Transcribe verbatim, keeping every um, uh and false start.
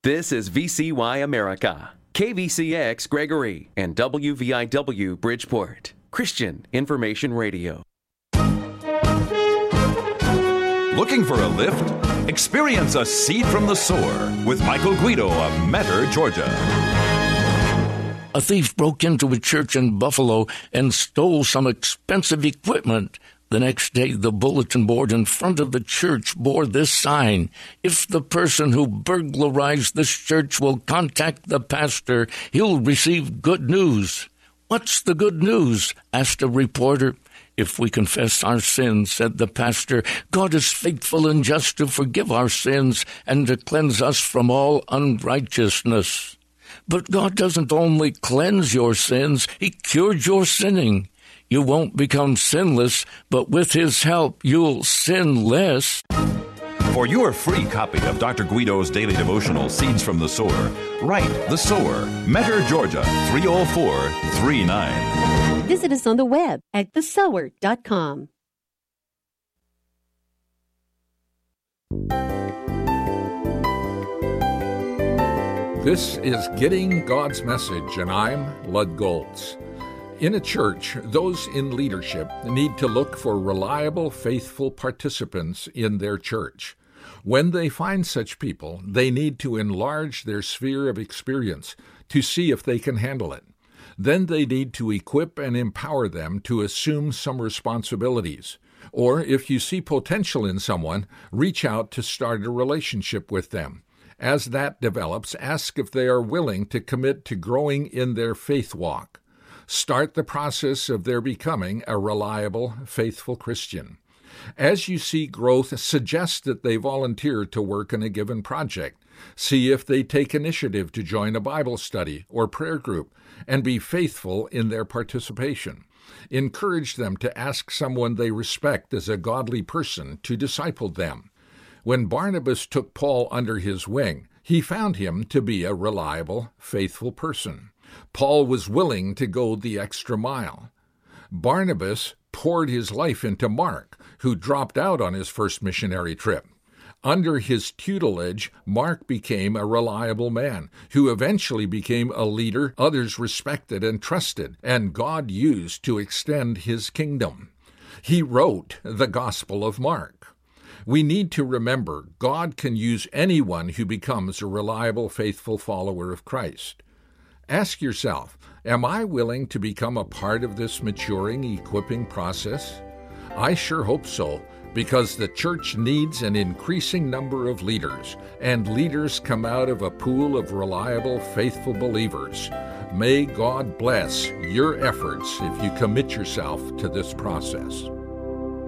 This is V C Y America, K V C X Gregory, and W V I W Bridgeport, Christian Information Radio. Looking for a lift? Experience a seed from the sower with Michael Guido of Metter, Georgia. A thief broke into a church in Buffalo and stole some expensive equipment. The next day, the bulletin board in front of the church bore this sign: "If the person who burglarized this church will contact the pastor, he'll receive good news." "What's the good news?" asked a reporter. "If we confess our sins," said the pastor, "God is faithful and just to forgive our sins and to cleanse us from all unrighteousness." But God doesn't only cleanse your sins, He cured your sinning. You won't become sinless, but with His help, you'll sin less. For your free copy of Doctor Guido's daily devotional, Seeds from the Sower, write The Sower, Metter, Georgia, three oh four three nine. Visit us on the web at the sower dot com. This is Getting God's Message, and I'm Lud Goltz. In a church, those in leadership need to look for reliable, faithful participants in their church. When they find such people, they need to enlarge their sphere of experience to see if they can handle it. Then they need to equip and empower them to assume some responsibilities. Or, if you see potential in someone, reach out to start a relationship with them. As that develops, ask if they are willing to commit to growing in their faith walk. Start the process of their becoming a reliable, faithful Christian. As you see growth, suggest that they volunteer to work in a given project. See if they take initiative to join a Bible study or prayer group, and be faithful in their participation. Encourage them to ask someone they respect as a godly person to disciple them. When Barnabas took Paul under his wing, he found him to be a reliable, faithful person. Paul was willing to go the extra mile. Barnabas poured his life into Mark, who dropped out on his first missionary trip. Under his tutelage, Mark became a reliable man, who eventually became a leader others respected and trusted, and God used to extend His kingdom. He wrote the Gospel of Mark. We need to remember God can use anyone who becomes a reliable, faithful follower of Christ. Ask yourself, am I willing to become a part of this maturing, equipping process? I sure hope so, because the church needs an increasing number of leaders, and leaders come out of a pool of reliable, faithful believers. May God bless your efforts if you commit yourself to this process.